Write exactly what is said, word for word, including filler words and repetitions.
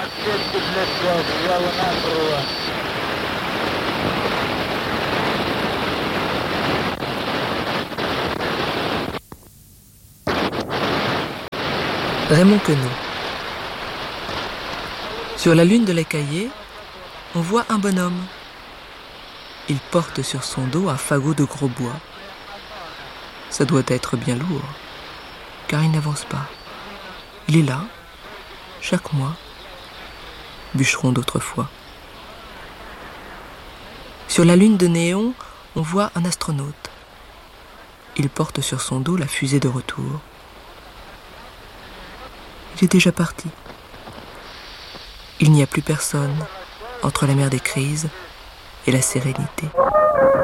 Raymond Queneau. Sur la lune de la Caillée, on voit un bonhomme. Il porte sur son dos un fagot de gros bois. Ça doit être bien lourd, car il n'avance pas. Il est là, chaque mois, bûcheron d'autrefois. Sur la lune de Néon, on voit un astronaute. Il porte sur son dos la fusée de retour. Il est déjà parti. Il n'y a plus personne entre la mer des crises et la sérénité.